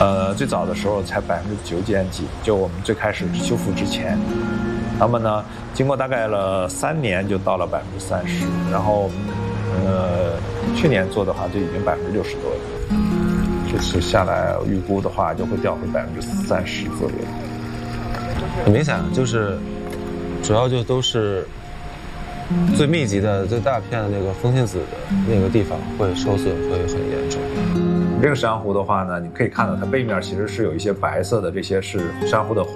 最早的时候才9%减几，就我们最开始修复之前。那么呢，经过大概了3年就到了30%，然后去年做的话就已经60%多了。这次下来预估的话就会掉回30%左右。 很明显就是主要就都是最密集的最大片的那个风信子的那个地方会受损会很严重。 这个珊瑚的话呢，你可以看到它背面其实是有一些白色的，这些是珊瑚的